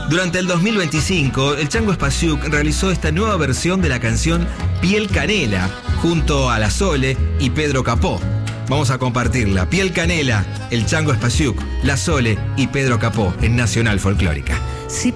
Durante el 2025, el Chango Spasiuk realizó esta nueva versión de la canción Piel Canela, junto a La Sole y Pedro Capó. Vamos a compartirla. Piel Canela, el Chango Spasiuk, La Sole y Pedro Capó en Nacional Folclórica. Sí.